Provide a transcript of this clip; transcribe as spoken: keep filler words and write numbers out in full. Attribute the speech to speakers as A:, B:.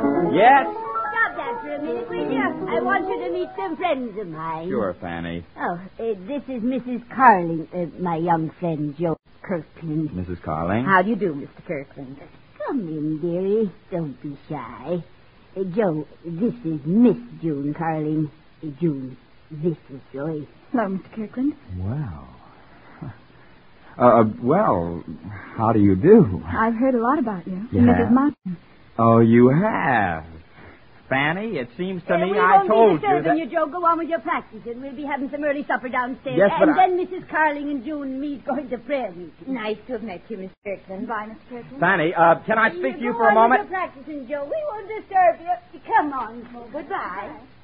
A: Yes?
B: Stop that for a minute, will you? I want you to meet some friends of mine.
A: Sure, Fanny.
B: Oh, uh, this is Missus Carling, uh, my young friend, Joe Kirkland.
A: Missus Carling?
B: How do you do, Mister Kirkland? Come in, dearie. Don't be shy. Uh, Joe, this is Miss June Carling. Uh, June, this is Joyce.
C: Hello, Mister Kirkland.
A: Wow. Uh, well, how do you do?
C: I've heard a lot about you.
A: You
C: Missus
A: have?
C: Martin.
A: Oh, you have. Fanny, it seems to
B: Uh,
A: me
B: we
A: I
B: won't
A: told
B: be
A: you
B: disturbing
A: that...
B: you, Joe. Go on with your practicing. We'll be having some early supper downstairs.
A: Yes, but
B: and
A: I-
B: then Missus Carling and June and me's going to prayer meeting.
C: Nice to have met you, Miss Kirkland. Bye, Mister Kirkland.
A: Fanny, uh, can I speak to you
B: go
A: for a
B: on with
A: moment?
B: your practicing, Joe. We won't disturb you. Come on. Goodbye.